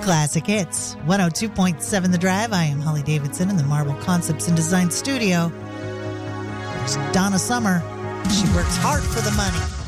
Classic Hits, 102.7 The Drive. I am Holly Davidson in the Marble Concepts and Design Studio. There's Donna Summer. She works hard for the money.